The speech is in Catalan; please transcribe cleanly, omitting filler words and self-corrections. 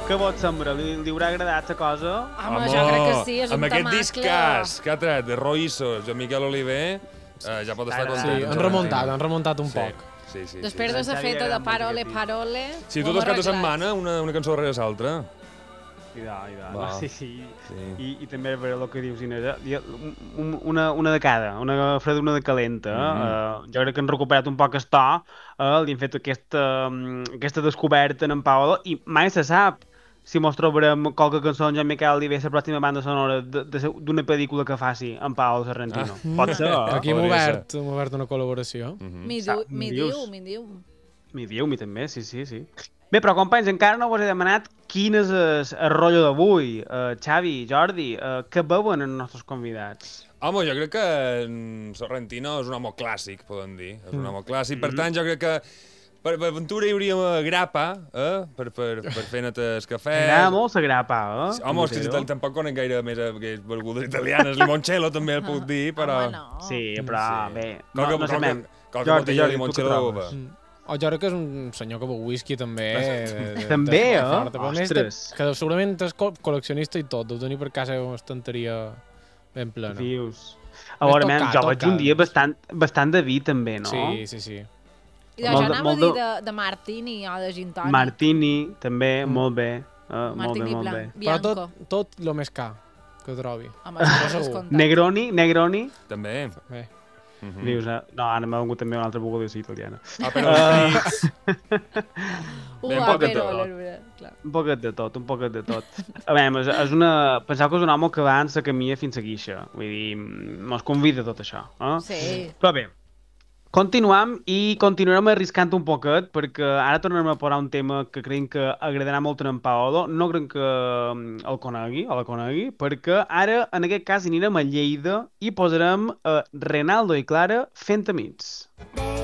Què vos sembla? Li haurà agradat la cosa? Home, jo crec que sí, és un amb aquest temacle. discàs que ha tret de Roïssos i Miquel Oliver, ja pot estar content. Sí, han remuntat un poc. Sí. Després de la feta de Parole... Sí, tots els caps de setmana, una cançó darrere l'altra. Sí. I també per el que dius, Inés, una de cada, una freda, una de calenta. Jo crec que han recuperat un poc el to, li han fet aquesta descoberta en Paolo, i mai se sap si mos trobarem qualque cançó en Joan Miquel Oliver la pròxima banda sonora d'una pel·lícula que faci en Paolo Sorrentino. Pot ser? Aquí hem obert una col·laboració. M'hi diu. M'hi diu, mi també, sí. Bé, però companys, encara no vos he demanat quin és el rotllo d'avui. Xavi, Jordi, què veuen els nostres convidats? Home, jo crec que Sorrentino és un home clàssic, podem dir. És un home clàssic, per tant, jo crec que per aventura hi hauríem grapa, per fer net el cafè. Agrada molt la grapa, Home, és que tampoc conec gaire més begudes italianes. Limoncello també el puc dir, però... Home, no. Sí, però bé, no sabem. Qualque botella de limoncello... O jo crec que és un senyor que beu whisky també. També, Ostres. Que segurament és col·leccionista i tot. Deu tenir per casa una estanteria ben plena. Dius. A veure, jo vaig un dia bastant de vi també, no? Sí. I jo anava a dir de Martini o de gin tònic. Martini, també, molt bé. Martini blanc, bianco. Però tot el més car que trobi. Negroni. També. Bé. Dius, no, ara m'ha vengut també una altra beguda italiana. Un poquet de tot. A veure, penseu que és un home que va en la camí fins a guixa. Vull dir, mos convida tot això. Sí. Però bé, continuarem arriscant un poquet, perquè ara tornarem a posar un tema que creiem que agradarà molt a en Paolo. No creiem que el conegui, perquè ara, en aquest cas, anirem a Lleida i posarem Renaldo i Clara fent amics.